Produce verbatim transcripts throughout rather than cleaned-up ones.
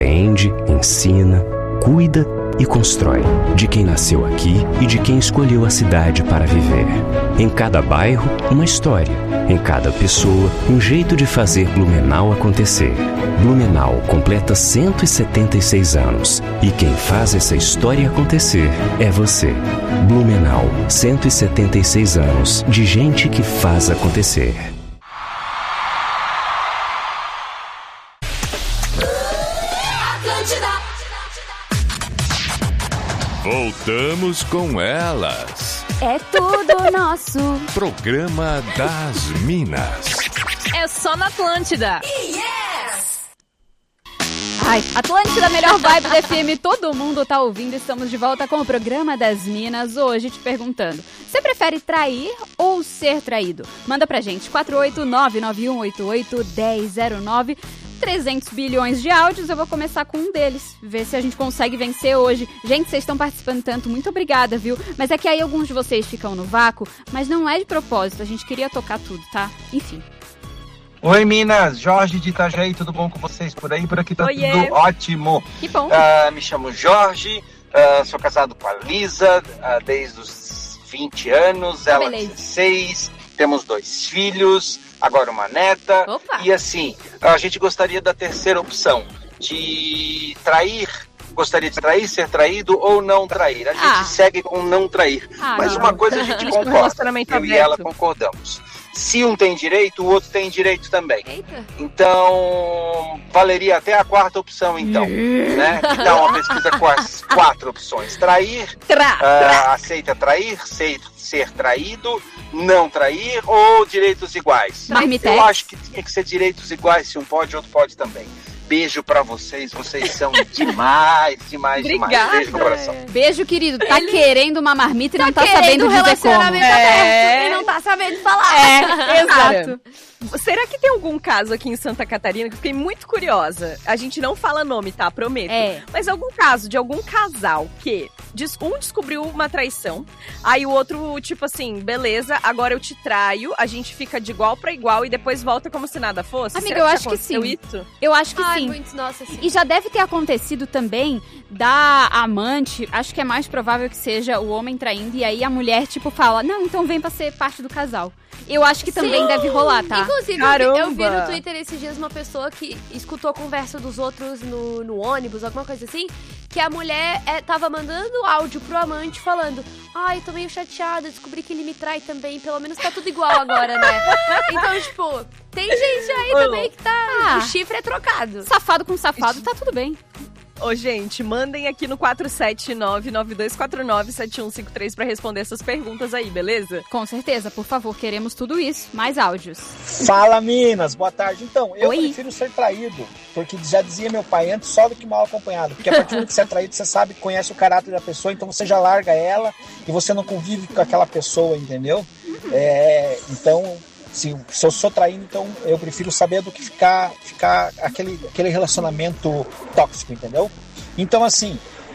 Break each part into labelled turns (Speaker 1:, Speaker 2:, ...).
Speaker 1: Aprende, ensina, cuida e constrói. De quem nasceu aqui e de quem escolheu a cidade para viver. Em cada bairro, uma história. Em cada pessoa, um jeito de fazer Blumenau acontecer. Blumenau completa cento e setenta e seis anos. E quem faz essa história acontecer é você. Blumenau, cento e setenta e seis anos de gente que faz acontecer.
Speaker 2: Voltamos com elas.
Speaker 3: É tudo nosso.
Speaker 2: Programa das Minas.
Speaker 4: É só na Atlântida.
Speaker 3: Yes! Ai, Atlântida, melhor vibe da F M, todo mundo tá ouvindo. Estamos de volta com o Programa das Minas. Hoje te perguntando, você prefere trair ou ser traído? Manda pra gente, quatro oito nove nove um oito oito um zero zero nove. trezentos bilhões de áudios, eu vou começar com um deles, ver se a gente consegue vencer hoje. Gente, vocês estão participando tanto, muito obrigada, viu? Mas é que aí alguns de vocês ficam no vácuo, mas não é de propósito, a gente queria tocar tudo, tá? Enfim.
Speaker 5: Oi, Minas, Jorge de Itajaí, tudo bom com vocês por aí? Por aqui tá
Speaker 4: Oiê.
Speaker 5: Tudo ótimo.
Speaker 3: Que bom.
Speaker 5: Uh, me chamo Jorge, uh, sou casado com a Lisa uh, desde os vinte anos, ela
Speaker 3: beleza.
Speaker 5: dezesseis, temos dois filhos, agora uma neta.
Speaker 3: Opa.
Speaker 5: E assim, a gente gostaria da terceira opção, de trair, gostaria de trair, ser traído ou não trair. A gente
Speaker 3: Ah.
Speaker 5: segue com não trair.
Speaker 3: Ah,
Speaker 5: Mas
Speaker 3: não.
Speaker 5: uma coisa a gente
Speaker 4: Um
Speaker 5: concorda,
Speaker 4: relacionamento
Speaker 5: eu e
Speaker 4: aberto.
Speaker 5: ela concordamos. Se um tem direito, o outro tem direito também.
Speaker 3: Eita.
Speaker 5: Então, valeria até a quarta opção, então. Né? Que dá uma pesquisa com as quatro opções. Trair,
Speaker 4: Tra,
Speaker 5: ah, aceita trair, ser, ser traído, não trair ou direitos iguais.
Speaker 3: Marmitex.
Speaker 5: Eu acho que tinha que ser direitos iguais, se um pode, outro pode também. Beijo pra vocês, vocês são demais, demais, demais.
Speaker 4: Obrigada.
Speaker 5: Beijo no coração.
Speaker 3: Beijo, querido. Tá querendo uma marmita e não tá
Speaker 6: querendo
Speaker 3: sabendo
Speaker 6: um
Speaker 3: dizer como.
Speaker 6: relacionamento
Speaker 4: É.
Speaker 6: aberto e não tá sabendo falar.
Speaker 4: É,
Speaker 3: Exato.
Speaker 4: Cara, será que tem algum caso aqui em Santa Catarina que eu fiquei muito curiosa? A gente não fala nome, tá? Prometo.
Speaker 3: É.
Speaker 4: Mas algum caso de algum casal que des- um descobriu uma traição, aí o outro, tipo assim, beleza, agora eu te traio, a gente fica de igual pra igual e depois volta como se nada fosse?
Speaker 3: Amiga,
Speaker 4: Será
Speaker 3: eu
Speaker 4: já
Speaker 3: acho que
Speaker 4: aconteceu
Speaker 3: sim.
Speaker 4: Isso?
Speaker 3: Eu acho que
Speaker 6: Ai,
Speaker 3: sim.
Speaker 6: muitos, nossa, sim.
Speaker 3: E já deve ter acontecido também da amante, acho que é mais provável que seja o homem traindo, e aí a mulher, tipo, fala, não, então vem pra ser parte do casal. Eu acho que também
Speaker 6: Sim.
Speaker 3: deve rolar, tá?
Speaker 6: Inclusive, eu vi,
Speaker 4: Caramba.
Speaker 6: eu vi no Twitter esses dias uma pessoa que escutou a conversa dos outros no, no ônibus, alguma coisa assim, que a mulher é, tava mandando áudio pro amante falando, ai, tô meio chateada, descobri que ele me trai também, pelo menos tá tudo igual agora, né? Então, tipo, tem gente aí
Speaker 4: Ô,
Speaker 6: também que tá...
Speaker 3: Ah.
Speaker 6: O chifre é trocado.
Speaker 3: Safado com safado, tá tudo bem.
Speaker 4: Ô, gente, mandem aqui no quatro sete nove, nove dois quatro nove, sete um cinco três pra responder essas perguntas aí, beleza?
Speaker 3: Com certeza, por favor, queremos tudo isso. Mais áudios.
Speaker 7: Fala, Minas, boa tarde. Então, eu
Speaker 3: Oi.
Speaker 7: prefiro ser traído, porque já dizia meu pai, antes só do que mal acompanhado. Porque a partir do momento que você é traído, você sabe, conhece o caráter da pessoa, então você já larga ela e você não convive com aquela pessoa, entendeu? É, então, se, se eu sou traído, então eu prefiro saber do que ficar, ficar aquele, aquele relacionamento tóxico, entendeu? Então, assim,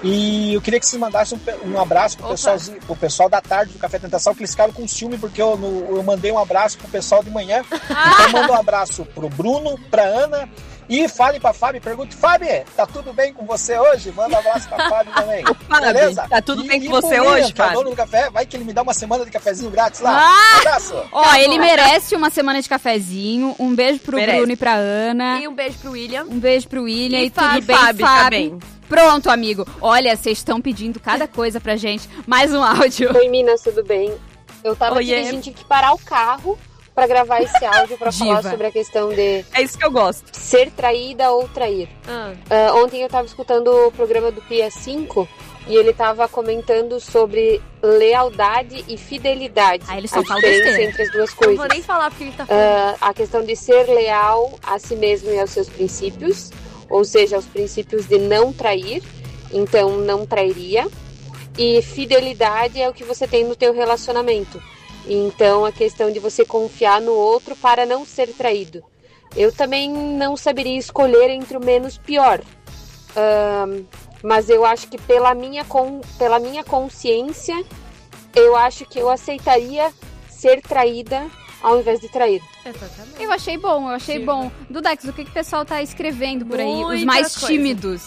Speaker 7: e eu queria que vocês mandassem um, pe- um abraço pro, pessoalzinho- pro pessoal da tarde do Café Tentação, que eles ficaram com ciúme porque eu, no- eu mandei um abraço pro pessoal de manhã. Então, manda um abraço pro Bruno, pra Ana. E fale pra Fábio, pergunte, Fábio, tá tudo bem com você hoje? Manda um abraço pra Fábio também.
Speaker 4: Fábio,
Speaker 7: Beleza?
Speaker 4: tá tudo
Speaker 7: E-
Speaker 4: bem
Speaker 7: e
Speaker 4: com você
Speaker 7: pro William,
Speaker 4: hoje,
Speaker 7: que é o
Speaker 4: Fábio?
Speaker 7: dono do café, vai que ele me dá uma semana de cafezinho grátis lá.
Speaker 3: Ah!
Speaker 7: Abraço!
Speaker 3: Ó, ele merece uma semana de cafezinho. Um beijo pro
Speaker 4: Merece.
Speaker 3: Bruno e pra Ana.
Speaker 6: E um beijo pro William.
Speaker 3: Um beijo pro William. E,
Speaker 6: E
Speaker 3: tudo
Speaker 6: Fábio.
Speaker 3: bem,
Speaker 4: Fábio,
Speaker 3: Fábio?
Speaker 4: tá bem.
Speaker 3: Pronto, amigo. Olha, vocês estão pedindo cada coisa pra gente. Mais um áudio.
Speaker 8: Oi, Minas, tudo bem? Eu tava
Speaker 4: Oiê.
Speaker 8: dirigindo, tive que parar o carro pra gravar esse áudio pra falar
Speaker 3: Diva.
Speaker 8: sobre a questão de
Speaker 4: É isso que eu gosto.
Speaker 8: ser traída ou trair.
Speaker 6: Ah.
Speaker 8: Ah, ontem eu tava escutando o programa do Pia cinco e ele tava comentando sobre lealdade e fidelidade.
Speaker 3: Ah, ele
Speaker 8: a
Speaker 3: só fala
Speaker 8: diferença
Speaker 3: besteira.
Speaker 8: entre as duas
Speaker 6: Não
Speaker 8: coisas.
Speaker 6: vou nem falar porque ele tá falando.
Speaker 8: Ah, a questão de ser leal a si mesmo e aos seus princípios, ou seja, os princípios de não trair, então não trairia. E fidelidade é o que você tem no teu relacionamento. Então a questão de você confiar no outro para não ser traído. Eu também não saberia escolher entre o menos pior. Ahn, mas eu acho que pela minha, con- pela minha consciência, eu acho que eu aceitaria ser traída ao invés de trair.
Speaker 6: Exatamente.
Speaker 3: Eu achei bom, eu achei
Speaker 6: Sim.
Speaker 3: bom. Dudex, o que, que o pessoal tá escrevendo por aí? Os
Speaker 6: Muita
Speaker 3: mais
Speaker 6: coisa.
Speaker 3: tímidos.